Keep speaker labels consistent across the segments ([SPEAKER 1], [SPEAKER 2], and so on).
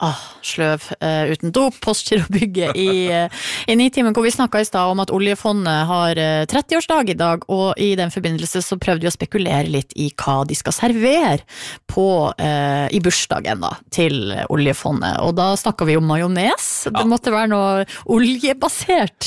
[SPEAKER 1] Sløv, uten dop, Postgirobygget i Nitimen, hvor vi snakket i sted om at oljefondet har 30-årsdag i dag, og i den forbindelse så prøvde vi å spekulere litt i hva de skal servere i bursdagen da, til oljefondet, og da snakket vi om majones. Det måtte være noe oljebasert.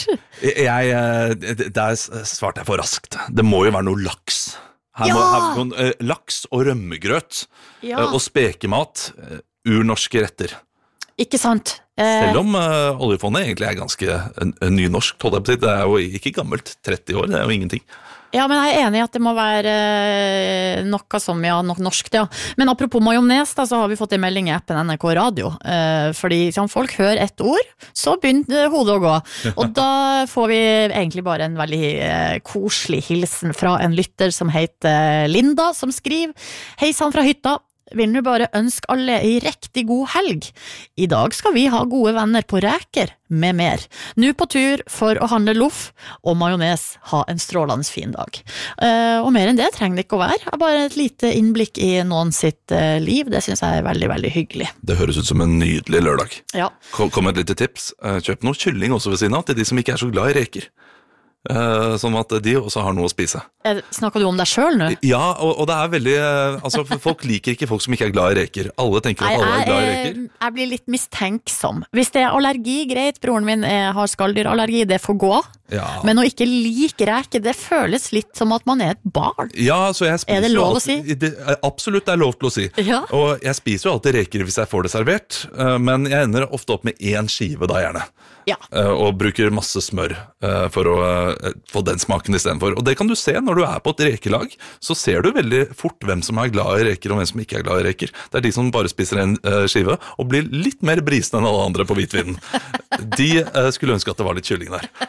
[SPEAKER 2] Der svarte jeg for raskt. Det må jo være noe laks. Her må laks og rømmegrøt og spekemat, urnorske retter.
[SPEAKER 1] Ikke sant?
[SPEAKER 2] Selv om oljefondet egentlig ganske nynorsk, det jo ikke gammelt, 30 år, det jo ingenting.
[SPEAKER 1] Ja, men jeg enig i at det må være noe som, noe norskt, Men apropos majones, da, så har vi fått en melding i appen NRK Radio, fordi folk hører ett ord, så begynner hodet å gå. Og da får vi egentlig bare en veldig koselig hilsen fra en lytter som heter Linda, som skriver: Hei sann fra hytta. Vil nu bare ønske alle en riktig god helg. I dag skal vi ha gode venner på reker med mer. Nu på tur for å handle loff og majones. Ha en strålende fin dag. Og mer enn det trenger det ikke å være. Bare et lite innblikk i noen sitt liv. Det synes jeg veldig, veldig hyggelig.
[SPEAKER 2] Det høres ut som en nydelig lørdag.
[SPEAKER 1] Ja.
[SPEAKER 2] Kom et lite tips. Kjøp noe kylling også ved siden av til de som ikke så glad i reker. Sånn at de også har noe å spise.
[SPEAKER 1] Snakker du om deg selv nå?
[SPEAKER 2] Ja, og det veldig folk liker ikke folk som ikke glad i reker. Alle tenker at alle glad i reker.
[SPEAKER 1] Jeg blir litt mistenksom. Hvis det allergi, greit, broren min har skalldyrallergi, det får gå. Men å ikke like reker, det føles litt som at man et barn.
[SPEAKER 2] Ja, så jeg spiser
[SPEAKER 1] det lov å si?
[SPEAKER 2] Absolutt, det lov til å si. Og jeg spiser jo alltid reker hvis jeg får det servert, men jeg ender ofte opp med 1 skive da gjerne. Og bruker masse smør for å få den smaken i stedet for. Og det kan du se når du på et rekelag, så ser du veldig fort hvem som glad i reker og hvem som ikke glad i reker. Det de som bare spiser en skive og blir litt mer brisende enn alle andre på hvitvinen. De skulle ønske at det var litt kylling der.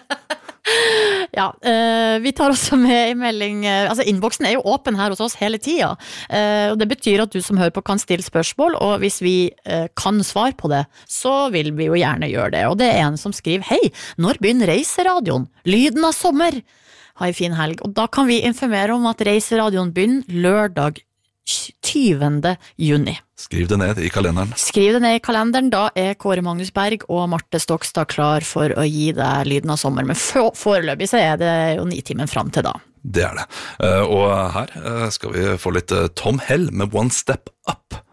[SPEAKER 1] Ja, vi tar også med en melding, altså innboksen jo åpen her hos oss hele tiden, og det betyr at du som hører på kan stille spørsmål, og hvis vi kan svare på det, så vil vi jo gjerne gjøre det, og det en som skriver: Hei, når begynner Reiseradioen? Lyden av sommer! Ha en fin helg, og da kan vi informere om at Reiseradioen begynner lørdag 20. juni.
[SPEAKER 2] Skriv det ned i kalenderen.
[SPEAKER 1] Skriv det ned i kalenderen, da Kåre Magnus Berg og Marte Stokstad klar for å gi deg lyden av sommer, men foreløpig så det jo Nitimen fram til da.
[SPEAKER 2] Det det. Og her skal vi få litt Tom Hell med One Step Up.